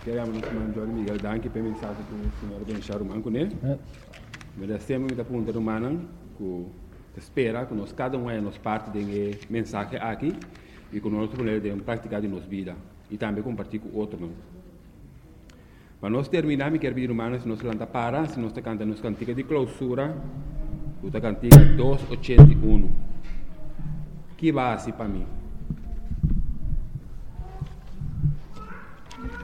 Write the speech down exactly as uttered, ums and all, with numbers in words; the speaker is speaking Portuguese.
Queremos nos mandar Miguel Danke para mensagem com o senhor Benchar Roman com ele. Mas sempre muita pergunta humana que espera que nós cada um é nos parte de mensagem aqui e que nós podemos praticar em nossa vida e também compartilhar com outros. Para nós terminar, me quero pedir humanos se nós canta para, se nós canta nos cantiga de clausura, o cantiga duzentos e oitenta e um. Que vai assim para mim?